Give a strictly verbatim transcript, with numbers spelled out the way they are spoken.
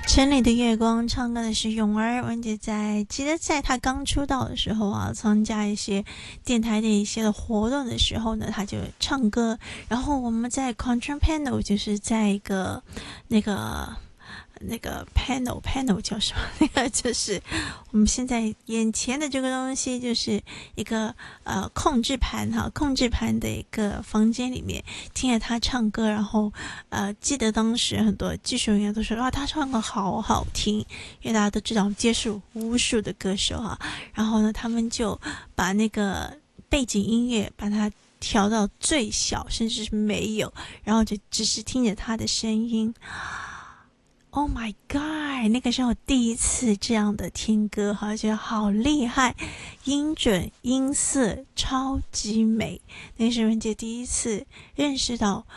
城里的月光唱歌的是咏儿，文姐在记得在她刚出道的时候啊，参加一些电台的一些的活动的时候呢，她就唱歌。然后我们在 control panel 就是在一个那个那个 panel panel 叫什么？那个就是我们现在眼前的这个东西，就是一个呃控制盘哈，控制盘的一个房间里面，听着他唱歌，然后呃记得当时很多技术人员都说哇他唱歌好好听，因为大家都知道接触无数的歌手哈，然后呢他们就把那个背景音乐把它调到最小，甚至是没有，然后就只是听着他的声音。Oh my god！ 那个是我第一次这样的听歌，好像觉得好厉害，音准、音色超级美。那是文姐第一次认识到